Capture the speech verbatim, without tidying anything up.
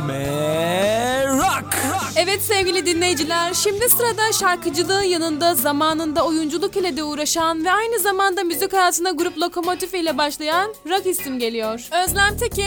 Merak. Evet sevgili dinleyiciler, şimdi sırada şarkıcılığın yanında zamanında oyunculuk ile de uğraşan ve aynı zamanda müzik hayatına grup Lokomotif ile başlayan rock isim geliyor. Özlem Tekin